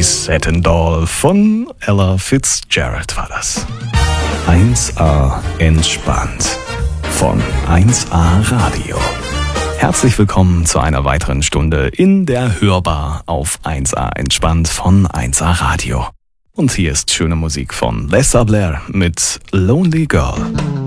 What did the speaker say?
Satin Doll von Ella Fitzgerald war das. 1A entspannt von 1A Radio. Herzlich willkommen zu einer weiteren Stunde in der Hörbar auf 1A entspannt von 1A Radio. Und hier ist schöne Musik von Lessa Blair mit Lonely Girl.